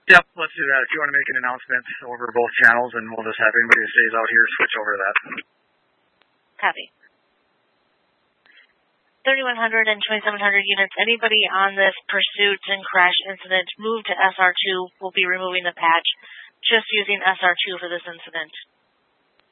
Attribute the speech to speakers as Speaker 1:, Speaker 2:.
Speaker 1: Yep, let's do that. If you want to make an announcement over both channels, and we'll just have anybody who stays out here switch over to that.
Speaker 2: Copy. 3,100 and 2,700 units. Anybody on this pursuit and crash incident, move to SR2. We'll be removing the patch. Just using SR2 for this incident.